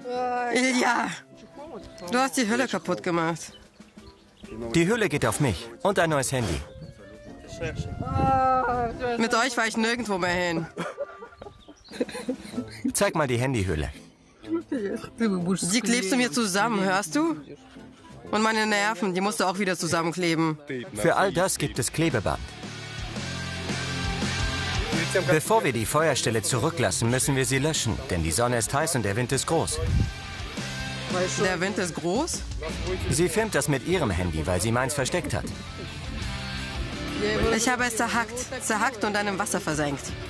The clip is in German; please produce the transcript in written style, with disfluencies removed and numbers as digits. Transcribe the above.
Ja, du hast die Hülle kaputt gemacht. Die Hülle geht auf mich und ein neues Handy. Mit euch fahre ich nirgendwo mehr hin. Zeig mal die Handyhülle. Die klebst du mir zusammen, hörst du? Und meine Nerven, die musst du auch wieder zusammenkleben. Für all das gibt es Klebeband. Bevor wir die Feuerstelle zurücklassen, müssen wir sie löschen, denn die Sonne ist heiß und der Wind ist groß. Der Wind ist groß? Sie filmt das mit ihrem Handy, weil sie meins versteckt hat. Ich habe es zerhackt und dann im Wasser versenkt.